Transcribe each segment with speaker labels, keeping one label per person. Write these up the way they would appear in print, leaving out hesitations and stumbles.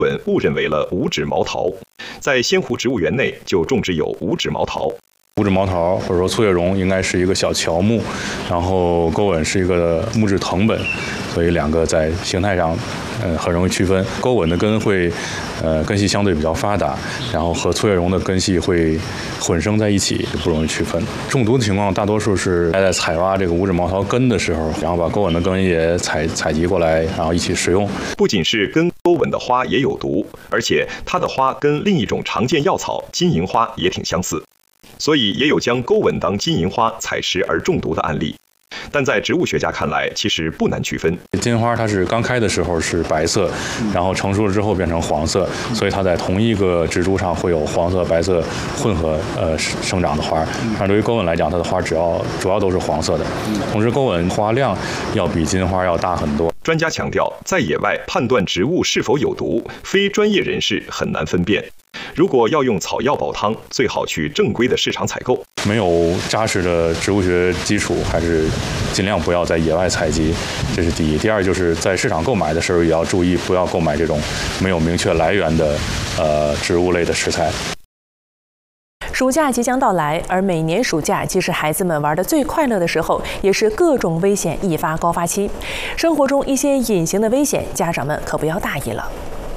Speaker 1: 文误认为了五指毛桃，在仙湖植物园内就种植有五指毛桃。
Speaker 2: 五指毛桃或者说粗叶榕应该是一个小乔木，然后钩吻是一个木质藤本，所以两个在形态上很容易区分。钩吻的根会根系相对比较发达，然后和粗叶榕的根系会混生在一起，不容易区分。中毒的情况大多数是在采挖这个五指毛桃根的时候，然后把钩吻的根也采集过来，然后一起食用。
Speaker 1: 不仅是跟钩吻的花也有毒，而且它的花跟另一种常见药草金银花也挺相似。所以也有将钩吻当金银花采食而中毒的案例，但在植物学家看来，其实不难区分。
Speaker 2: 金银花它是刚开的时候是白色，然后成熟了之后变成黄色，所以它在同一个植株上会有黄色、白色混合生长的花。但对于钩吻来讲，它的花主要都是黄色的。同时，钩吻花量要比金银花要大很多。
Speaker 1: 专家强调，在野外判断植物是否有毒，非专业人士很难分辨。如果要用草药煲汤，最好去正规的市场采购。
Speaker 2: 没有扎实的植物学基础，还是尽量不要在野外采集，这是第一。第二，就是在市场购买的时候也要注意，不要购买这种没有明确来源的植物类的食材。
Speaker 3: 暑假即将到来，而每年暑假既是孩子们玩得最快乐的时候，也是各种危险易发高发期。生活中一些隐形的危险，家长们可不要大意了。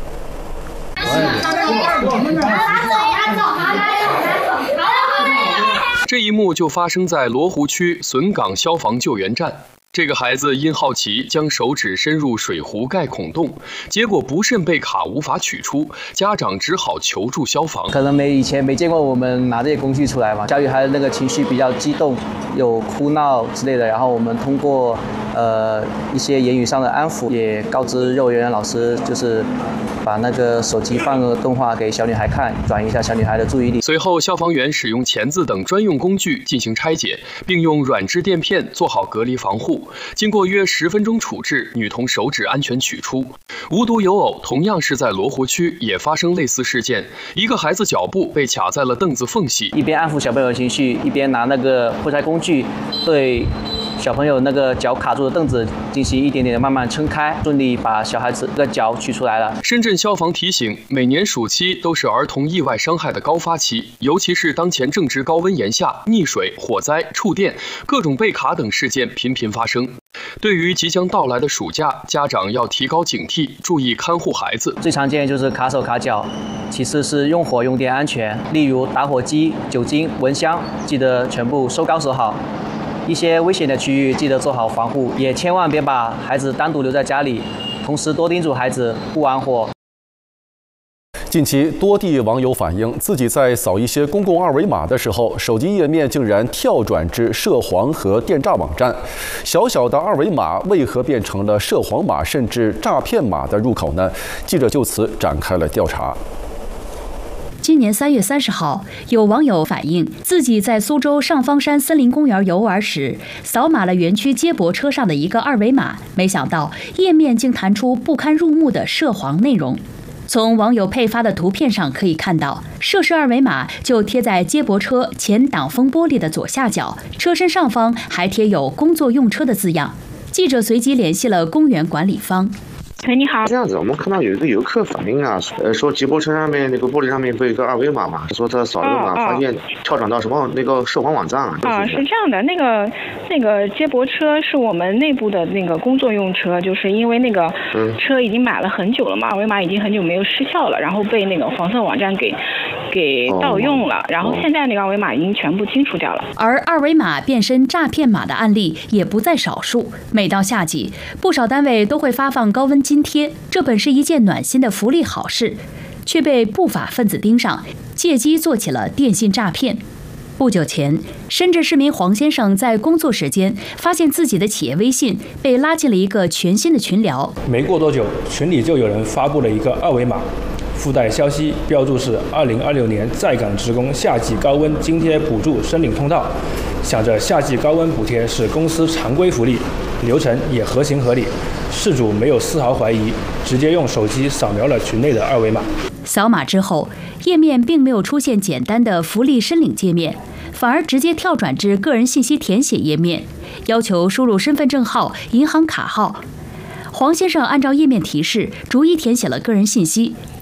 Speaker 4: 这一幕就发生在罗湖区笋岗消防救援站。这个孩子因好奇将手指伸入水壶盖孔洞，结果不慎被卡无法取出，家长只好求助消防。
Speaker 5: 可能以前没见过我们拿这些工具出来嘛，教育孩子那个情绪比较激动，有哭闹之类的，然后我们通过一些言语上的安抚，也告知幼儿园老师，就是把那个手机放个动画给小女孩看，转移一下小女孩的注意力。
Speaker 4: 随后，消防员使用钳子等专用工具进行拆解，并用软质垫片做好隔离防护。经过约10分钟处置，女童手指安全取出。无独有偶，同样是在罗湖区也发生类似事件，一个孩子脚部被卡在了凳子缝隙，
Speaker 5: 一边安抚小朋友的情绪，一边拿那个破拆工具对小朋友那个脚卡住的凳子进行一点点的慢慢撑开，顺利把小孩子的脚取出来了。
Speaker 4: 深圳消防提醒，每年暑期都是儿童意外伤害的高发期，尤其是当前正值高温炎下，溺水、火灾、触电、各种被卡等事件频频发生。对于即将到来的暑假，家长要提高警惕，注意看护孩子。
Speaker 5: 最常见就是卡手卡脚，其次是用火用电安全，例如打火机、酒精、蚊香，记得全部收高收好。一些危险的区域记得做好防护，也千万别把孩子单独留在家里，同时多叮嘱孩子不玩火。
Speaker 6: 近期多地网友反映，自己在扫一些公共二维码的时候，手机页面竟然跳转至涉黄和电诈网站。小小的二维码为何变成了涉黄码甚至诈骗码的入口呢？记者就此展开了调查。
Speaker 7: 今年3月30号，有网友反映，自己在苏州上方山森林公园游玩时，扫码了园区接驳车上的一个二维码，没想到页面竟弹出不堪入目的涉黄内容。从网友配发的图片上可以看到，涉事二维码就贴在接驳车前挡风玻璃的左下角，车身上方还贴有工作用车的字样。记者随即联系了公园管理方。
Speaker 8: 喂，你好。
Speaker 9: 这样子，我们看到有一个游客反映啊，说接驳车上面那个玻璃上面会有一个二维码嘛，说他扫二维码发现跳转到什么那个涉黄网站啊。
Speaker 8: 是这样的，那个接驳车是我们内部的那个工作用车，就是因为那个车已经买了很久了嘛，二维码已经很久没有失效了，然后被那个黄色网站给盗用了，然后现在那个二维码已经全部清除掉了。
Speaker 7: 而二维码变身诈骗码的案例也不在少数。每到夏季，不少单位都会发放高温津贴，这本是一件暖心的福利好事，却被不法分子盯上，借机做起了电信诈骗。不久前，深圳市民黄先生在工作时间发现自己的企业微信被拉进了一个全新的群聊。
Speaker 10: 没过多久，群里就有人发布了一个二维码，附带消息，标注是2026年在岗职工夏季高温津贴补助申领通道。想着夏季高温补贴是公司常规福利，流程也合情合理，事主没有丝毫怀疑，直接用手机扫描了群内的二维码。
Speaker 7: 扫码之后，页面并没有出现简单的福利申领界面，反而直接跳转至个人信息填写页面，要求输入身份证号、银行卡号。黄先生按照页面提示，逐一填写了个人信息，